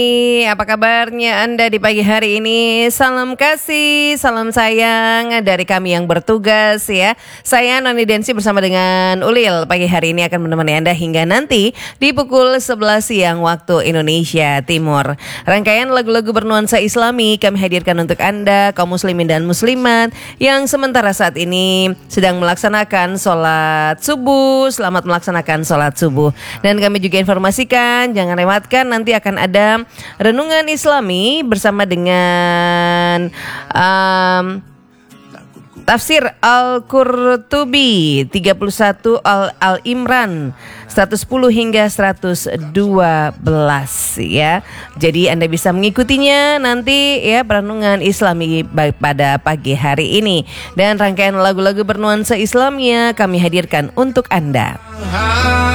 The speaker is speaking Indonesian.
Apa kabarnya Anda di pagi hari ini? Salam kasih, salam sayang dari kami yang bertugas ya. Saya Noni Densi bersama dengan Ulil pagi hari ini akan menemani Anda hingga nanti di pukul 11 siang waktu Indonesia Timur. Rangkaian lagu-lagu bernuansa Islami kami hadirkan untuk Anda kaum muslimin dan muslimat yang sementara saat ini sedang melaksanakan sholat subuh. Selamat melaksanakan sholat subuh. Dan kami juga informasikan jangan lewatkan nanti akan ada renungan Islami bersama dengan Tafsir Al-Qurtubi 31 Al-Imran 110 hingga 112 ya. Jadi Anda bisa mengikutinya nanti ya perenungan Islami pada pagi hari ini. Dan rangkaian lagu-lagu bernuansa Islamnya kami hadirkan untuk Anda.